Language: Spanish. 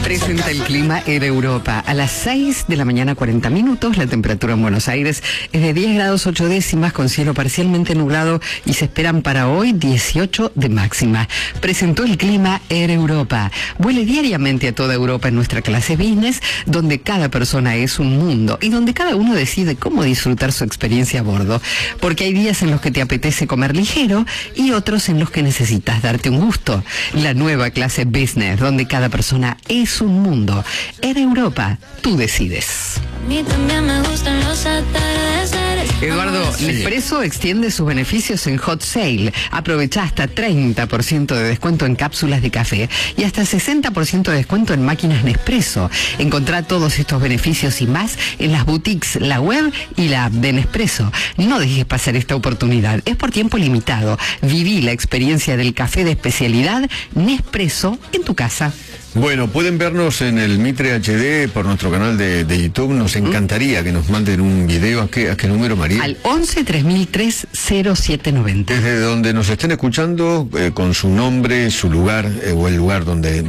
Presenta el clima en Europa. A las 6 de la mañana, 40 minutos, la temperatura en Buenos Aires es de 10 grados 8 décimas con cielo parcialmente nublado y se esperan para hoy 18 de máxima. Presentó el clima en Europa. Vuele diariamente a toda Europa en nuestra clase business, donde cada persona es un mundo y donde cada uno decide cómo disfrutar su experiencia a bordo. Porque hay días en los que te apetece comer ligero y otros en los que necesitas darte un gusto. La nueva clase business, donde cada persona es un mundo. En Europa, tú decides. A mí también me gustan los atardeceres. Eduardo, Nespresso extiende sus beneficios en Hot Sale. Aprovecha hasta 30% de descuento en cápsulas de café y hasta 60% de descuento en máquinas Nespresso. Encontrá todos estos beneficios y más en las boutiques, la web y la app de Nespresso. No dejes pasar esta oportunidad. Es por tiempo limitado. Viví la experiencia del café de especialidad Nespresso en tu casa. Bueno, pueden vernos en el Mitre HD por nuestro canal de YouTube. Nos encantaría que nos manden un video. ¿A qué número, María? Al 11 3003 0790. Desde donde nos estén escuchando, con su nombre, su lugar o el lugar donde